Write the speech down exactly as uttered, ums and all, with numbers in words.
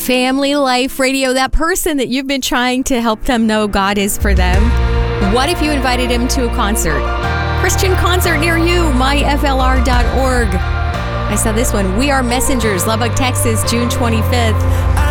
Family Life Radio, that person that you've been trying to help them know God is for them. What if you invited him to a concert? Christian concert near you, my F L R dot org. I saw this one. We Are Messengers, Lubbock, Texas, June twenty-fifth.